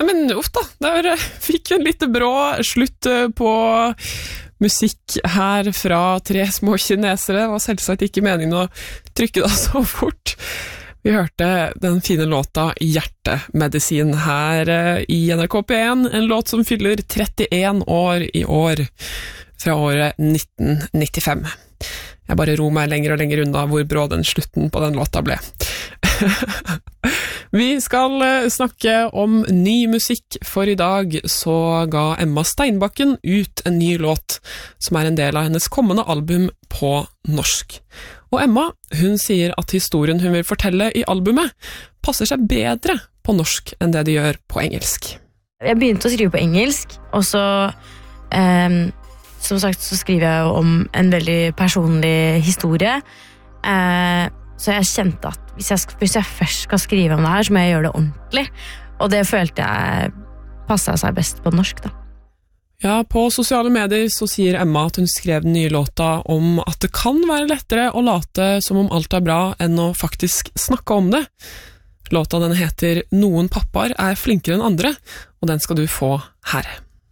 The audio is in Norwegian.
Men uff da, der fikk vi en litt brå slutt på musikk her fra tre små kinesere. Det var selvsagt ikke meningen å trykke det så fort. Vi hørte den fine låta Hjertemedisin her i NRK P1, en låt som fyller 31 år i år, fra året 1995. Jeg bare ro meg lenger og lenger unna hvor brå den slutten på den låta ble. Vi skal snakke om ny musikk, for i dag så ga Emma Steinbakken ut en ny låt som en del av hennes kommende album på norsk. Og Emma, hun sier at historien hun vil fortelle i albumet passer seg bedre på norsk enn det de gjør på engelsk. Jeg begynte å skrive på engelsk, og så som sagt så skriver jeg om en veldig personlig historie. Så jeg kjente at hvis jeg først skal skrive om det her, så må jeg gjøre det ordentlig. Og det følte jeg passet seg best på norsk, da. Ja, på sosiale medier så sier Emma at hun skrev den nye låta om at det kan være lettere å late som om alt er bra enn å faktisk snakke om det. Låta den heter Noen pappaer er flinkere enn andre, og den skal du få her.